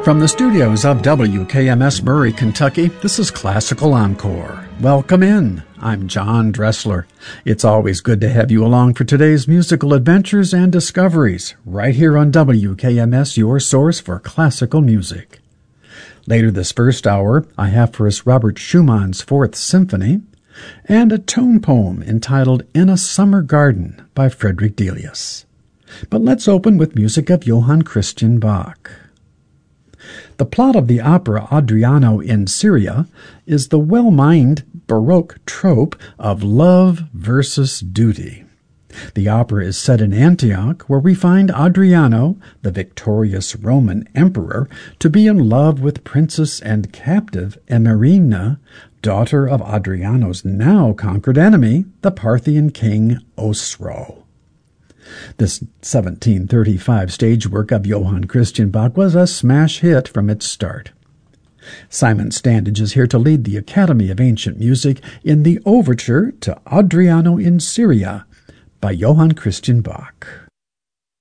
From the studios of WKMS Murray, Kentucky, this is Classical Encore. Welcome in. I'm John Dressler. It's always good to have you along for today's musical adventures and discoveries, right here on WKMS, your source for classical music. Later this first hour, I have for us Robert Schumann's Fourth Symphony and a tone poem entitled In a Summer Garden by Frederick Delius. But let's open with music of Johann Christian Bach. The plot of the opera Adriano in Syria is the well-mined Baroque trope of love versus duty. The opera is set in Antioch, where we find Adriano, the victorious Roman emperor, to be in love with princess and captive Emerina, daughter of Adriano's now conquered enemy, the Parthian king Osro. This 1735 stage work of Johann Christian Bach was a smash hit from its start. Simon Standage is here to lead the Academy of Ancient Music in the overture to Adriano in Syria by Johann Christian Bach.